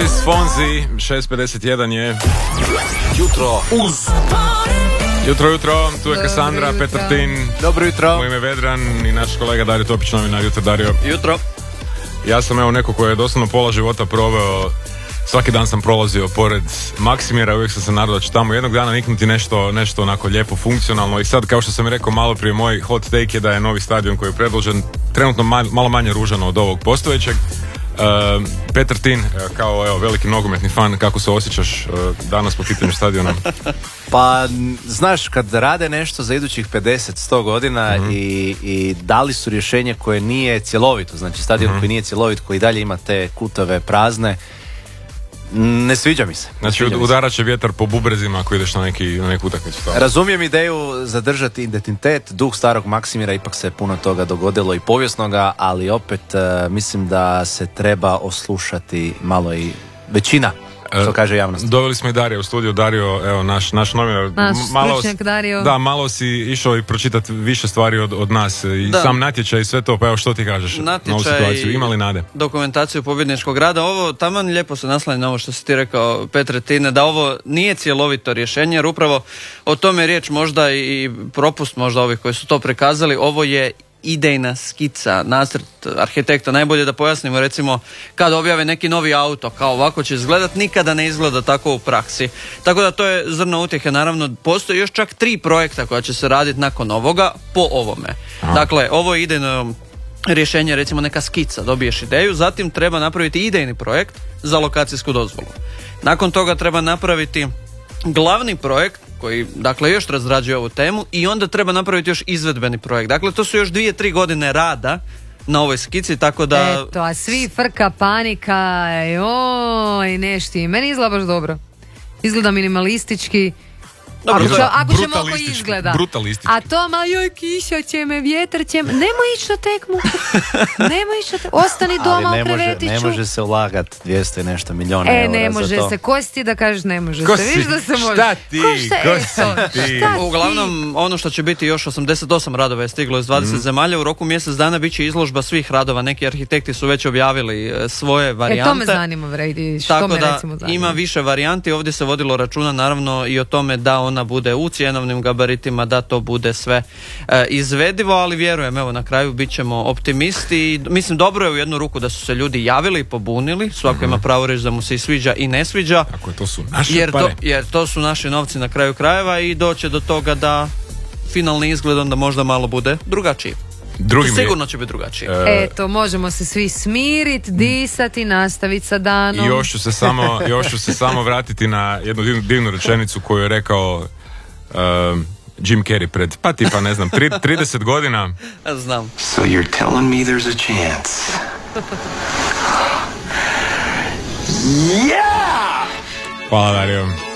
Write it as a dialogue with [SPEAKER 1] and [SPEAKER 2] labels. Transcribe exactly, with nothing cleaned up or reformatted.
[SPEAKER 1] Luis Fonsi, šest pedeset jedan je jutro uz Jutro, jutro, tu je Kassandra, Petar Tin.
[SPEAKER 2] Dobro jutro.
[SPEAKER 1] Moje ime Vedran i naš kolega Dario Topić, novinar. Jutro, Dario.
[SPEAKER 3] Jutro.
[SPEAKER 1] Ja sam evo neko koji je doslovno pola života proveo, svaki dan sam prolazio pored Maksimira, uvijek sam se nadao da će tamo jednog dana niknuti nešto, nešto onako lijepo, funkcionalno. I sad, kao što sam i rekao malo prije, moj hot take je da je novi stadion koji je predložen trenutno malo manje ružan od ovog postojećeg. Uh, Petar Tin, kao evo, veliki nogometni fan, kako se osjećaš uh, danas po pitanju stadiona?
[SPEAKER 2] Pa, znaš, kad rade nešto za idućih pedeset sto godina mm-hmm. i, i dali su rješenje koje nije cjelovito, znači stadion mm-hmm. koji nije cjelovit, koji dalje ima te kutove prazne, ne sviđa mi se.
[SPEAKER 1] Znači udarat će vjetar po bubrezima ako ideš na, neki, na neku utakmicu.
[SPEAKER 2] Razumijem ideju zadržati identitet, duh starog Maksimira, ipak se puno toga dogodilo i povijesnoga, ali opet uh, mislim da se treba oslušati malo i većina, što kaže javnost.
[SPEAKER 1] Doveli smo i Dario u studiju. Dario, evo, naš, naš novinar.
[SPEAKER 4] Naš
[SPEAKER 1] malo,
[SPEAKER 4] stručnjak Dario.
[SPEAKER 1] Da, malo si išao i pročitati više stvari od, od nas. I
[SPEAKER 3] da. Sam
[SPEAKER 1] natječaj i sve to, pa evo što ti kažeš natječaj, na ovu situaciju? Ima li nade?
[SPEAKER 3] Dokumentaciju pobjedničkog rada. Ovo taman lijepo se naslanja na ovo što si ti rekao, Petre Tine, da ovo nije cjelovito rješenje, jer upravo o tome je riječ, možda i propust možda ovih koji su to prikazali. Ovo je idejna skica, nacrt arhitekta. Najbolje da pojasnimo, recimo kad objave neki novi auto, kao ovako će izgledat, nikada ne izgleda tako u praksi. Tako da to je zrno utjehe. Naravno, postoji još čak tri projekta koja će se raditi nakon ovoga po ovome. Aha. Dakle, ovo je idejno rješenje, recimo neka skica, dobiješ ideju, zatim treba napraviti idejni projekt za lokacijsku dozvolu. Nakon toga treba napraviti glavni projekt koji, dakle, još razrađuje ovu temu, i onda treba napraviti još izvedbeni projekt. Dakle, to su još dvije, tri godine rada na ovoj skici, tako da...
[SPEAKER 4] Eto, a svi frka, panika, joj, nešti. Meni izgleda baš dobro. Izgleda minimalistički.
[SPEAKER 3] Dobro,
[SPEAKER 4] ako,
[SPEAKER 3] da,
[SPEAKER 4] ako ćemo oko izgleda. A to, ma joj, kiša će me, vjetar će me. Nemoj ići na tekmu. Nemoj ići na tekmu. Ostani doma u krevetiću.
[SPEAKER 2] Ne može se ulagati dvjesto i nešto milijuna
[SPEAKER 4] e,
[SPEAKER 2] eura
[SPEAKER 4] ne može
[SPEAKER 2] za to.
[SPEAKER 4] se. Ko si ti da kažeš ne može
[SPEAKER 1] ko
[SPEAKER 4] se?
[SPEAKER 1] Si?
[SPEAKER 4] Viš da se može.
[SPEAKER 1] Šta ti?
[SPEAKER 4] Ko šta,
[SPEAKER 1] ko
[SPEAKER 4] eto,
[SPEAKER 1] si ti?
[SPEAKER 4] Šta
[SPEAKER 3] Uglavnom, ono što će biti još osamdeset osam radova je stiglo iz dvadeset mm. zemalja. U roku mjesec dana bit će izložba svih radova. Neki arhitekti su već objavili svoje varijante.
[SPEAKER 4] E, to me zanima, vredi. Što
[SPEAKER 3] Tako
[SPEAKER 4] me
[SPEAKER 3] da
[SPEAKER 4] recimo zanima.
[SPEAKER 3] Ima više varijanti. Ovdje se vodilo računa naravno i o tome da ona bude u cjenovnim gabaritima, da to bude sve e, izvedivo, ali vjerujem, evo, na kraju bit ćemo optimisti. Mislim, dobro je u jednu ruku da su se ljudi javili i pobunili. Svako mm-hmm. ima pravo reći da mu se i sviđa i ne sviđa.
[SPEAKER 1] Tako je, to su naše
[SPEAKER 3] jer
[SPEAKER 1] pare.
[SPEAKER 3] To, jer to su naši novci na kraju krajeva, i doće do toga da finalni izgled onda možda malo bude drugačiji.
[SPEAKER 1] Drugim
[SPEAKER 3] sigurno će biti drugačije.
[SPEAKER 4] E, Eto, možemo se svi smiriti, disati, nastaviti sa danom.
[SPEAKER 1] I još ću se samo, još ću se samo vratiti na jednu divnu, divnu rečenicu koju je rekao uh, Jim Carrey pred, pa tipa ne znam, trideset godina.
[SPEAKER 3] Znam.
[SPEAKER 5] So you're telling me there's a chance.
[SPEAKER 1] Yeah! Hvala, Dario.